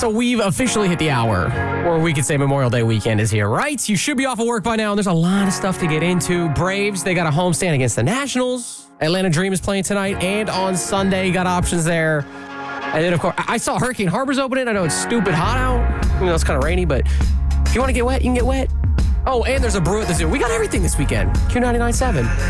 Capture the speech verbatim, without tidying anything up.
So we've officially hit the hour, or we could say Memorial Day weekend is here, right? You should be off of work by now, and there's a lot of stuff to get into. Braves, they got a homestand against the Nationals. Atlanta Dream is playing tonight, and on Sunday, you got options there. And then, of course, I saw Hurricane Harbor's opening. I know it's stupid hot out. You know, it's kind of rainy, but if you want to get wet, you can get wet. Oh, and there's a brew at the zoo. We got everything this weekend. Q ninety-nine point seven.